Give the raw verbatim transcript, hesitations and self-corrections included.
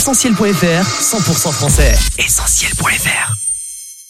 essentiel point f r, cent pour cent français. essentiel point f r